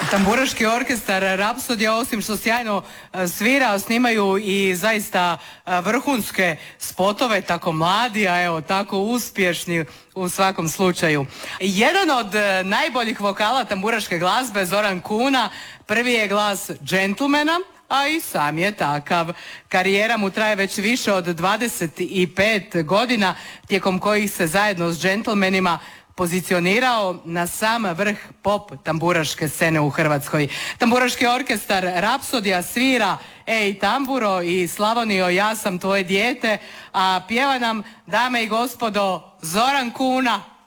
Tamburaški orkestar Rapsodija, osim što sjajno svira, snimaju i zaista vrhunske spotove, tako mladi, a evo tako uspješni u svakom slučaju. Jedan od najboljih vokala tamburaške glazbe, Zoran Kuna, prvi je glas džentlmena, a i sam je takav. Karijera mu traje već više od 25 godina, tijekom kojih se zajedno s džentlmenima pozicionirao na sam vrh pop tamburaške scene u Hrvatskoj. Tamburaški orkestar Rapsodija svira Ej tamburo i Slavonijo, ja sam tvoje dijete, a pjeva nam, dame i gospodo, Zoran Kuna.